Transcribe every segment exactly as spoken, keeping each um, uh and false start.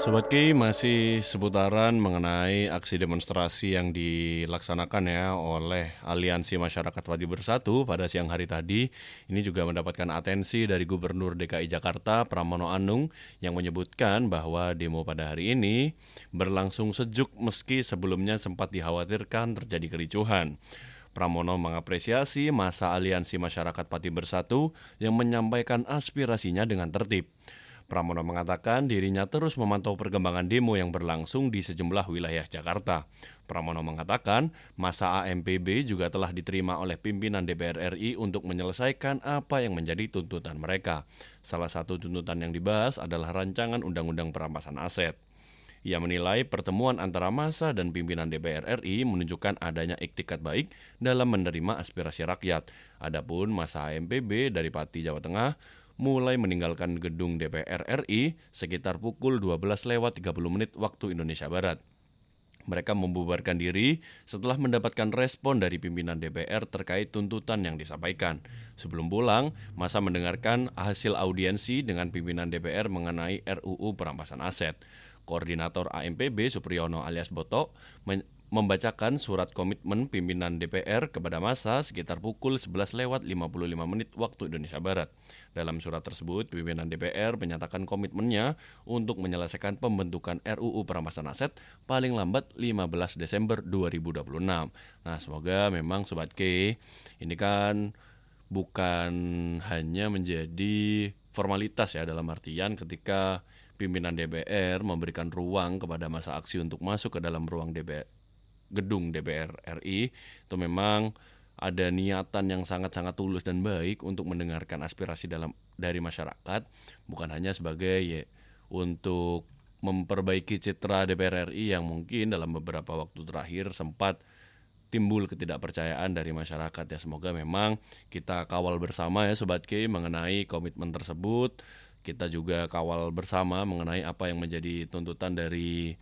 Sobat Ki, masih seputaran mengenai aksi demonstrasi yang dilaksanakan ya oleh Aliansi Masyarakat Padi Bersatu pada siang hari tadi. Ini juga mendapatkan atensi dari Gubernur D K I Jakarta Pramono Anung yang menyebutkan bahwa demo pada hari ini berlangsung sejuk meski sebelumnya sempat dikhawatirkan terjadi kericuhan. Pramono mengapresiasi masa Aliansi Masyarakat Padi Bersatu yang menyampaikan aspirasinya dengan tertib. Pramono mengatakan dirinya terus memantau perkembangan demo yang berlangsung di sejumlah wilayah Jakarta. Pramono mengatakan masa A M P B juga telah diterima oleh pimpinan D P R R I untuk menyelesaikan apa yang menjadi tuntutan mereka. Salah satu tuntutan yang dibahas adalah rancangan Undang-Undang Perampasan Aset. Ia menilai pertemuan antara massa dan pimpinan D P R R I menunjukkan adanya iktikat baik dalam menerima aspirasi rakyat. Adapun massa A M P B dari Pati, Jawa Tengah mulai meninggalkan gedung D P R R I sekitar pukul dua belas lewat tiga puluh menit waktu Indonesia Barat. Mereka membubarkan diri setelah mendapatkan respon dari pimpinan D P R terkait tuntutan yang disampaikan. Sebelum pulang, massa mendengarkan hasil audiensi dengan pimpinan D P R mengenai R U U Perampasan Aset. Koordinator A M P B Supriyono alias Boto men- membacakan surat komitmen pimpinan D P R kepada massa sekitar pukul sebelas lewat lima puluh lima menit waktu Indonesia Barat. Dalam surat tersebut, pimpinan D P R menyatakan komitmennya untuk menyelesaikan pembentukan R U U Perampasan Aset paling lambat lima belas Desember dua ribu dua puluh enam. Nah, semoga memang Sobat K, ini kan bukan hanya menjadi formalitas ya, dalam artian ketika pimpinan D P R memberikan ruang kepada massa aksi untuk masuk ke dalam ruang D P R, gedung D P R R I, itu memang ada niatan yang sangat-sangat tulus dan baik untuk mendengarkan aspirasi dalam dari masyarakat, bukan hanya sebagai ya, untuk memperbaiki citra D P R R I yang mungkin dalam beberapa waktu terakhir sempat timbul ketidakpercayaan dari masyarakat ya. Semoga memang kita kawal bersama ya Sobat K mengenai komitmen tersebut. Kita juga kawal bersama mengenai apa yang menjadi tuntutan dari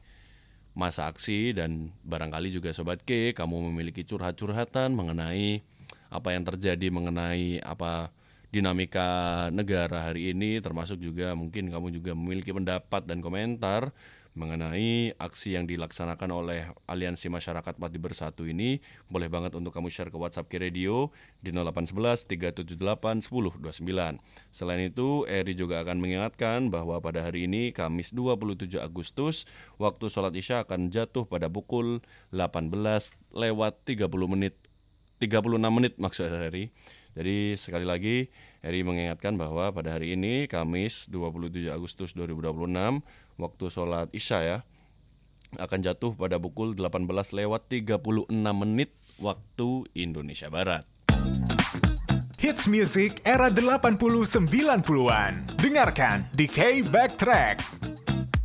masa aksi, dan barangkali juga Sobat K, kamu memiliki curhat-curhatan mengenai apa yang terjadi mengenai apa dinamika negara hari ini, termasuk juga mungkin kamu juga memiliki pendapat dan komentar mengenai aksi yang dilaksanakan oleh Aliansi Masyarakat Padi Bersatu ini. Boleh banget untuk kamu share ke WhatsApp Ki Radio di nol delapan satu satu tiga tujuh delapan satu nol dua sembilan. Selain itu, Eri juga akan mengingatkan bahwa pada hari ini Kamis dua puluh tujuh Agustus, waktu sholat Isya akan jatuh pada pukul delapan belas lewat tiga puluh menit tiga puluh enam menit maksud Eri. Jadi sekali lagi Eri mengingatkan bahwa pada hari ini Kamis dua puluh tujuh Agustus dua ribu dua puluh enam, waktu sholat Isya ya, akan jatuh pada pukul delapan belas lewat tiga puluh enam menit waktu Indonesia Barat. Hits music era delapan puluh sembilan puluhan. Dengarkan di K Backtrack.